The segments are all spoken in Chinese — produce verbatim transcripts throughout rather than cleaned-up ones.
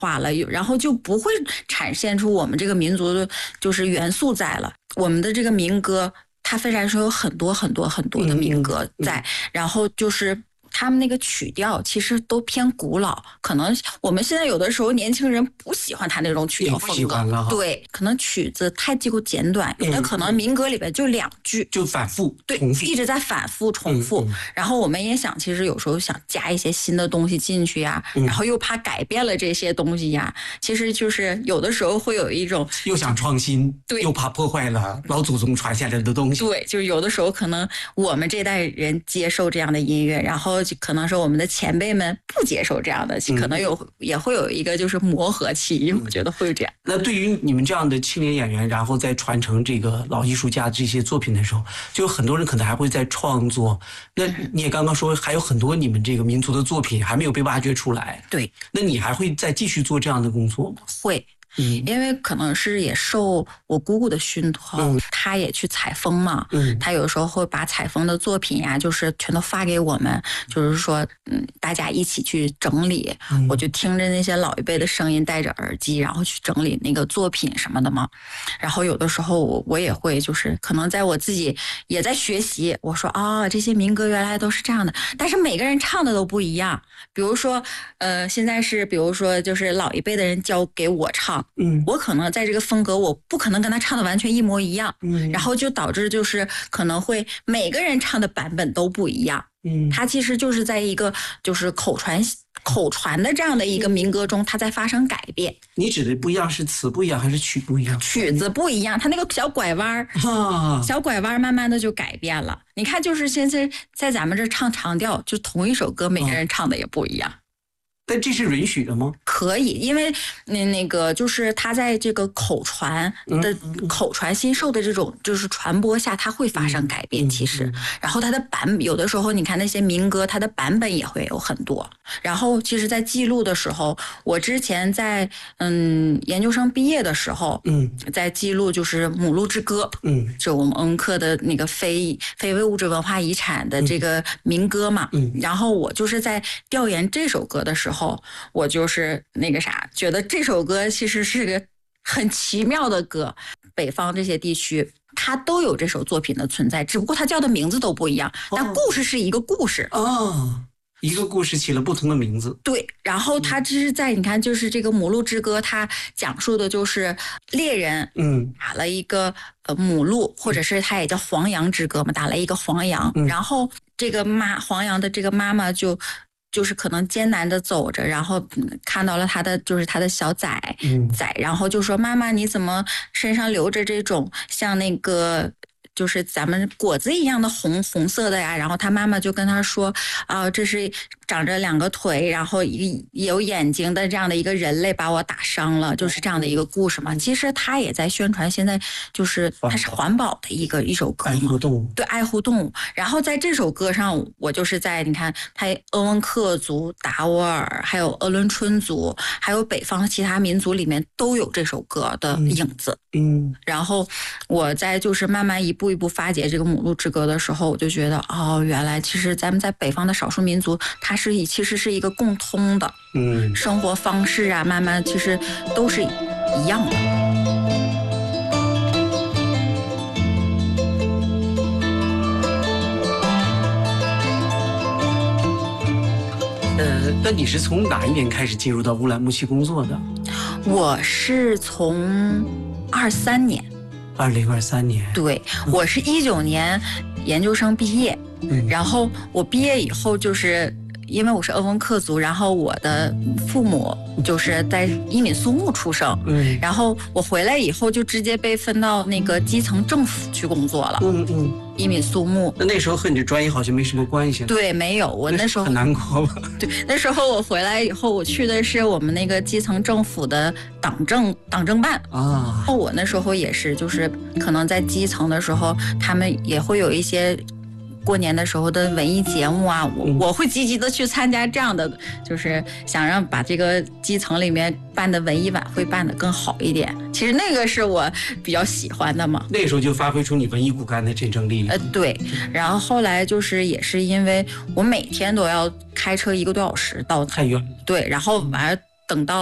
化了，然后就不会产现出我们这个民族的就是元素在了。我们的这个民歌，它虽然说有很多很多很多的民歌在，嗯嗯嗯、然后就是他们那个曲调其实都偏古老，可能我们现在有的时候年轻人不喜欢他那种曲调风格，对，可能曲子太过简短，有的可能民歌里边就两句， 就反复， 对，一直在反复重复。嗯嗯、然后我们也想，其实有时候想加一些新的东西进去呀，嗯、然后又怕改变了这些东西呀，其实就是有的时候会有一种又想创新，对，又怕破坏了老祖宗传下来的东西。 对，就是有的时候可能我们这代人接受这样的音乐，然后可能是我们的前辈们不接受这样的，可能有、嗯、也会有一个就是磨合期，嗯、我觉得会这样。 那对于你们这样的青年演员，然后在传承这个老艺术家这些作品的时候，就很多人可能还会在创作。那你也刚刚说还有很多你们这个民族的作品还没有被挖掘出来， 对， 那你还会再继续做这样的工作吗？ 会。嗯，因为可能是也受我姑姑的熏陶，嗯、她也去采风嘛，嗯，她有时候会把采风的作品呀，就是全都发给我们，就是说，嗯，大家一起去整理，嗯、我就听着那些老一辈的声音，戴着耳机，然后去整理那个作品什么的嘛。然后有的时候我我也会，就是可能在我自己也在学习，我说啊、哦，这些民歌原来都是这样的，但是每个人唱的都不一样。比如说，呃，现在是比如说就是老一辈的人教给我唱。嗯，我可能在这个风格，我不可能跟他唱的完全一模一样，嗯，然后就导致就是可能会每个人唱的版本都不一样，嗯，他其实就是在一个就是口传口传的这样的一个民歌中，它在发生改变。 你指的不一样是词不一样还是曲不一样？ 曲子不一样，它那个小拐弯啊，小拐弯慢慢的就改变了。你看，就是现在在咱们这唱长调，就同一首歌，每个人唱的也不一样。啊， 但这是允许的吗？ 可以，因为那那个就是他在这个口传的、嗯、口传心授的这种就是传播下，它会发生改变。嗯、其实，然后它的版有的时候，你看那些民歌，它的版本也会有很多。然后，其实，在记录的时候，我之前在嗯研究生毕业的时候，嗯，在记录就是《母鹿之歌》，嗯，就我们恩科的那个非非物质文化遗产的这个民歌嘛。嗯，然后我就是在调研这首歌的时候。我就是那个啥，觉得这首歌其实是个很奇妙的歌，北方这些地区它都有这首作品的存在，只不过它叫的名字都不一样，但故事是一个故事哦，一个故事起了不同的名字。 对，然后它只是在你看，就是这个《母鹿之歌》，它讲述的就是猎人嗯打了一个呃母鹿，或者是它也叫黄羊之歌嘛，打了一个黄羊，嗯、然后这个妈黄羊的这个妈妈就。就是可能艰难的走着，然后看到了他的就是他的小崽崽，然后就说妈妈你怎么身上流着这种像那个就是咱们果子一样的红红色的呀？然后他妈妈就跟他说啊、呃，这是长着两个腿，然后一有眼睛的这样的一个人类把我打伤了，就是这样的一个故事嘛。其实他也在宣传现在就是它是环保的一个一首歌， 爱护动物， 对，爱护动物。然后在这首歌上，我就是在你看，他鄂温克族、达斡尔，还有鄂伦春族，还有北方其他民族里面都有这首歌的影子。嗯，嗯然后我在就是慢慢一步一步发掘这个母鹿之歌的时候，我就觉得哦，原来其实咱们在北方的少数民族，它是其实是一个共通的，嗯，生活方式啊，慢慢其实都是一样的。 呃，那你是从哪一年开始进入到乌兰牧区工作的？ 我是从二三年。 二零二三年。 对，嗯、我是一九年研究生毕业，嗯，然后我毕业以后就是。因为我是鄂温克族，然后我的父母就是在伊敏苏木出生，嗯，然后我回来以后就直接被分到那个基层政府去工作了，嗯嗯，伊敏苏木。 那那时候和你的专业好像没什么关系。 对，没有，我那时候很难过吧？ 对，那时候我回来以后，我去的是我们那个基层政府的党政党政办啊。我那时候也是，就是可能在基层的时候，他们也会有一些。过年的时候的文艺节目啊，我我会积极的去参加这样的，就是想让把这个基层里面办的文艺晚会办得更好一点。其实那个是我比较喜欢的嘛。 那个时候就发挥出你文艺骨干的真正力量。 呃，对。然后后来就是也是因为我每天都要开车一个多小时到太远。 对，然后完了等到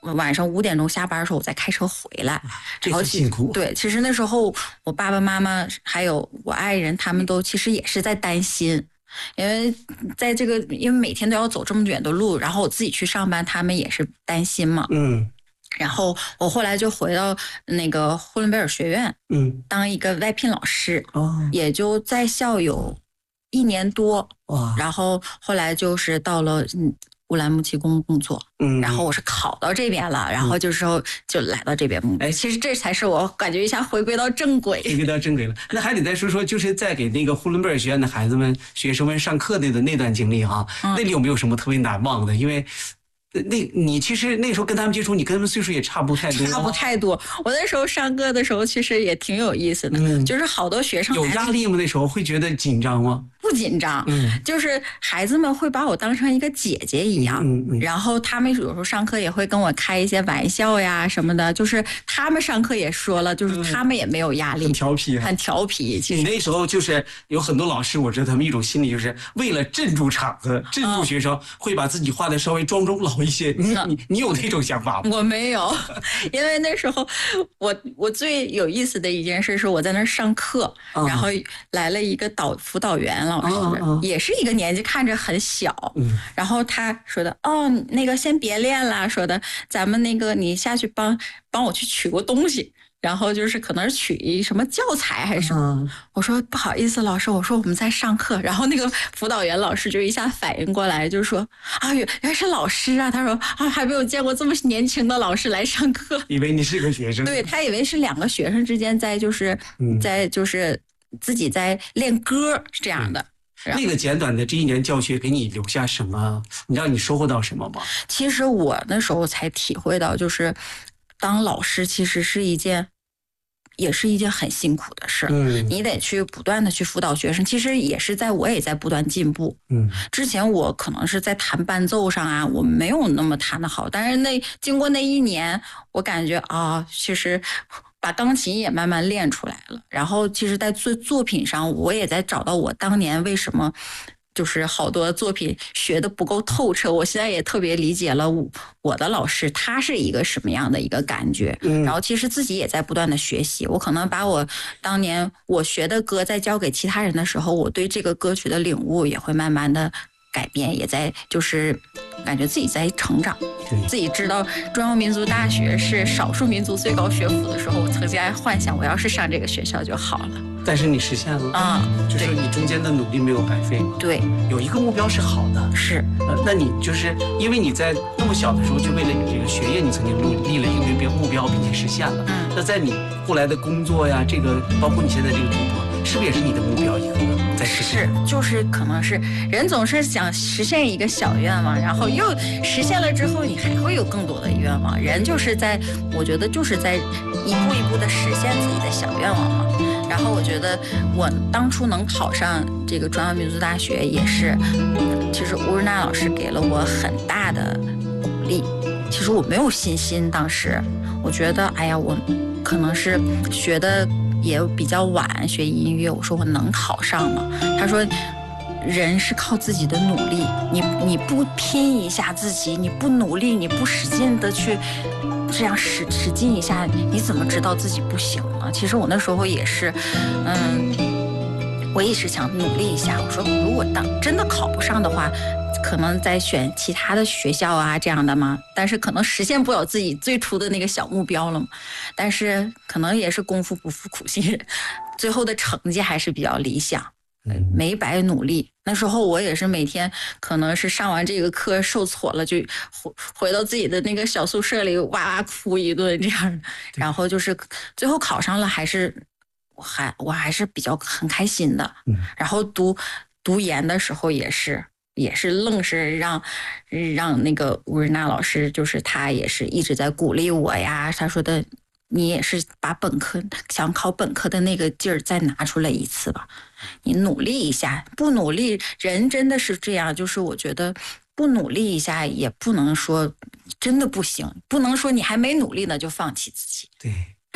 晚上五点钟下班的时候，我再开车回来。 这很辛苦。 对，其实那时候我爸爸妈妈还有我爱人，他们都其实也是在担心。因为在这个，因为每天都要走这么远的路，然后我自己去上班，他们也是担心嘛。 嗯。 然后我后来就回到那个呼伦贝尔学院， 嗯， 当一个外聘老师， 哦， 也就在校有一年多。 哇， 然后后来就是到了嗯乌兰牧骑宫工作， 嗯， 然后我是考到这边了，然后就是说就来到这边。哎，其实这才是我感觉一下回归到正轨， 回归到正轨了。那还得再说说，就是在给那个呼伦贝尔学院的孩子们、学生们上课那的那段经历哈、啊，嗯、那里有没有什么特别难忘的？因为。那你其实那时候跟他们接触，你跟他们岁数也差不太多， 差不太多。我那时候上课的时候，其实也挺有意思的，嗯、就是好多学生有压力吗？那时候会觉得紧张吗？ 不紧张， 嗯， 就是孩子们会把我当成一个姐姐一样， 嗯嗯， 然后他们有时候上课也会跟我开一些玩笑呀什么的，就是他们上课也说了，就是他们也没有压力， 嗯、很调皮、 啊，很调皮。其实你那时候就是有很多老师，我知道他们一种心理，就是为了镇住场子、镇住学生，嗯、会把自己画的稍微庄中老一些。你、嗯、你你有那种想法吗？ 我没有，因为那时候我我最有意思的一件事是我在那儿上课，嗯、然后来了一个导辅导员老师。嗯嗯也是一个年纪看着很小， 嗯， 然后他说的哦，那个先别练了，说的咱们那个你下去帮帮我去取过东西，然后就是可能是取一什么教材还是什么， 嗯、 我说不好意思老师，我说我们在上课，然后那个辅导员老师就一下反应过来，就说啊原来是老师啊，他说啊还没有见过这么年轻的老师来上课， 以为你是个学生， 对他以为是两个学生之间在就是、嗯、在就是自己在练歌是这样的。嗯那个简短的这一年教学给你留下什么？你让你收获到什么吗？ 其实我那时候才体会到，就是当老师其实是一件，也是一件很辛苦的事。 嗯， 你得去不断的去辅导学生，其实也是在我也在不断进步。 嗯， 之前我可能是在弹伴奏上啊，我没有那么弹得好，但是那经过那一年，我感觉啊，其实。把钢琴也慢慢练出来了，然后其实在作作品上，我也在找到我当年为什么就是好多作品学的不够透彻。我现在也特别理解了我我的老师他是一个什么样的一个感觉， 嗯， 然后其实自己也在不断的学习。我可能把我当年我学的歌再教给其他人的时候，我对这个歌曲的领悟也会慢慢的改变，也在就是感觉自己在成长。自己知道中央民族大学是少数民族最高学府的时候，我曾经还幻想我要是上这个学校就好了。 但是你实现了啊、 嗯，就是你中间的努力没有白费。 对， 有一个目标是好的。 是， 呃，那你就是因为你在那么小的时候就为了你这个学业，你曾经努力了一个目标，并且实现了。 嗯， 那在你后来的工作呀，这个包括你现在这个突破，是不是也是你的目标一个在实现？ 是，就是可能是人总是想实现一个小愿望，然后又实现了之后，你还会有更多的愿望。人就是在，我觉得就是在一步一步的实现自己的小愿望嘛。然后我觉得我当初能考上这个中央民族大学，也是其实吴日娜老师给了我很大的鼓励。其实我没有信心，当时我觉得，哎呀，我可能是学的也比较晚，学音乐，我说我能考上吗？他说。人是靠自己的努力，你你不拼一下自己，你不努力，你不使劲的去这样使使劲一下，你怎么知道自己不行呢？其实我那时候也是，嗯，我也是想努力一下。我说，如果当真的考不上的话，可能再选其他的学校啊这样的嘛。但是可能实现不了自己最初的那个小目标了嘛。但是可能也是功夫不负苦心人，最后的成绩还是比较理想。没白努力，那时候我也是每天可能是上完这个课受挫了，就回回到自己的那个小宿舍里哇哇哭一顿这样，然后就是最后考上了，还是我还我还是比较很开心的。 嗯， 然后读读研的时候也是也是愣是让让那个吴日娜老师，就是他也是一直在鼓励我呀，他说的。你也是把本科想考本科的那个劲儿再拿出来一次吧，你努力一下，不努力人真的是这样，就是我觉得不努力一下也不能说真的不行，不能说你还没努力呢就放弃自己。 对，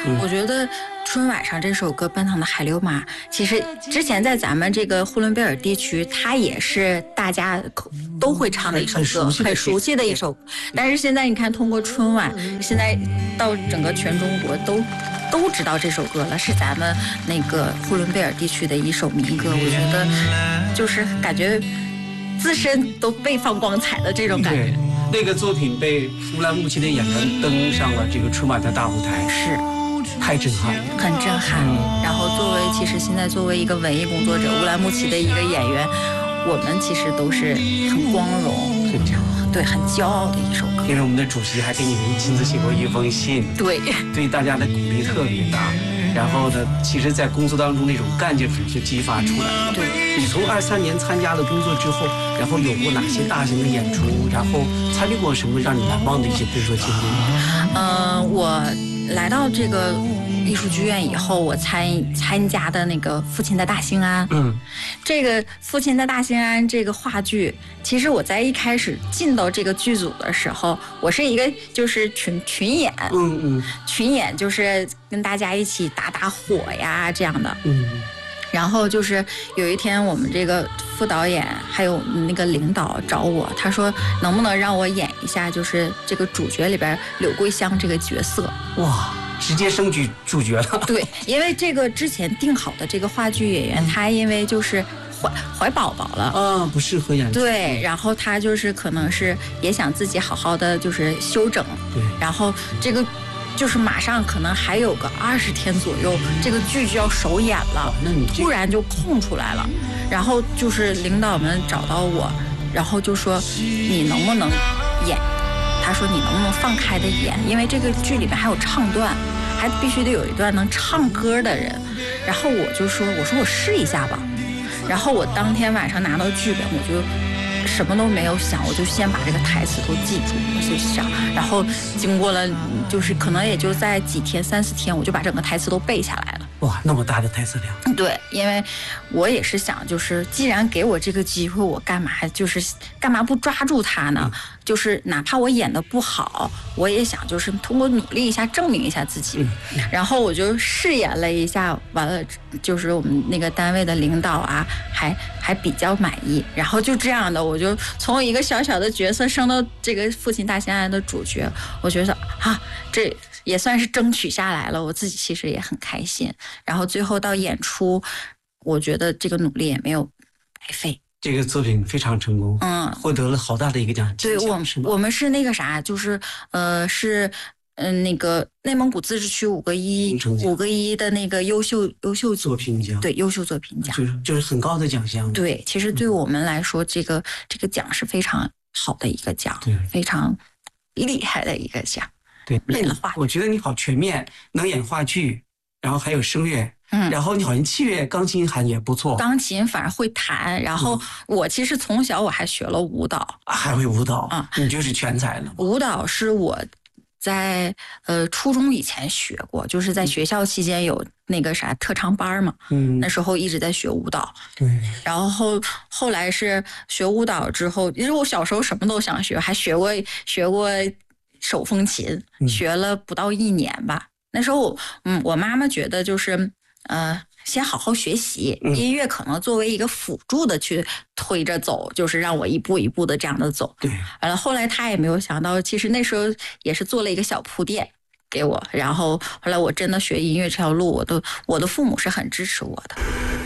我觉得春晚上这首歌《奔腾的海流马》，其实之前在咱们这个呼伦贝尔地区，它也是大家都会唱的一首歌，很熟悉的一首。但是现在你看，通过春晚，现在到整个全中国都都知道这首歌了，是咱们那个呼伦贝尔地区的一首民歌。我觉得就是感觉自身都被放光彩的这种感觉。 那个作品被乌兰牧骑的演员登上了这个春晚的大舞台， 是太震撼了， 很震撼。嗯、然后作为其实现在作为一个文艺工作者，乌兰牧骑的一个演员，我们其实都是很光荣、 很骄傲， 对，很骄傲的一首歌。 因为我们的主席还给你们亲自写过一封信， 对， 对大家的鼓励特别大。然后呢，其实，在工作当中那种干劲就激发出来。 对， 你从二三年参加了工作之后，然后有过哪些大型的演出？然后参与过什么让你难忘的一些工作经历？ 呃，我来到这个艺术剧院以后，我参参加的那个《父亲的大兴安》， 嗯， 这个《父亲的大兴安》这个话剧，其实我在一开始进到这个剧组的时候，我是一个就是群群演， 嗯嗯， 群演就是跟大家一起打打火呀这样的， 嗯。 然后就是有一天，我们这个副导演还有那个领导找我，他说能不能让我演一下，就是这个主角里边柳桂香这个角色。 哇，直接升举主角了。 对，因为这个之前定好的这个话剧演员，他因为就是怀怀宝宝了， 啊，不适合演。 对，然后他就是可能是也想自己好好的就是休整。 对， 然后这个。就是马上可能还有个二十天左右，这个剧就要首演了， 那你突然就空出来了，然后就是领导们找到我，然后就说你能不能演？他说你能不能放开的演？因为这个剧里面还有唱段，还必须得有一段能唱歌的人。然后我就说，我说我试一下吧。然后我当天晚上拿到剧本，我就。什么都没有想，我就先把这个台词都记住，我就想，然后经过了，就是可能也就在几天、三四天，我就把整个台词都背下来了。 哇，那么大的台词量！ 对，因为我也是想，就是既然给我这个机会，我干嘛就是干嘛不抓住它呢？嗯、就是哪怕我演得不好，我也想就是通过努力一下证明一下自己。嗯嗯、然后我就试演了一下，完了就是我们那个单位的领导啊，还还比较满意。然后就这样的，我就从一个小小的角色升到这个父亲大兴安的主角，我觉得啊，这。也算是争取下来了，我自己其实也很开心。然后最后到演出，我觉得这个努力也没有白费。 这个作品非常成功，嗯，获得了好大的一个奖。 对，我我们是那个啥，就是呃是嗯、呃、那个内蒙古自治区五个一五个一的那个优秀优秀作品奖， 对，优秀作品奖， 就是就是很高的奖项。 对，其实对我们来说，这个这个奖是非常好的一个奖，对，非常厉害的一个奖。 对，演了话剧，我觉得你好全面，能演话剧，然后还有声乐，嗯，然后你好像器乐、钢琴还也不错。 钢琴反而会弹，然后我其实从小我还学了舞蹈， 啊、还会舞蹈啊，你就是全才了。 舞蹈是我在呃初中以前学过，就是在学校期间有那个啥特长班嘛，嗯，那时候一直在学舞蹈， 对， 然后后后来是学舞蹈之后，因为我小时候什么都想学，还学过学过。手风琴学了不到一年吧，嗯、那时候我嗯，我妈妈觉得就是呃，先好好学习，嗯、音乐可能作为一个辅助的去推着走，就是让我一步一步的这样的走。 对， 完了后来她也没有想到，其实那时候也是做了一个小铺垫给我，然后后来我真的学音乐这条路，我都我的父母是很支持我的。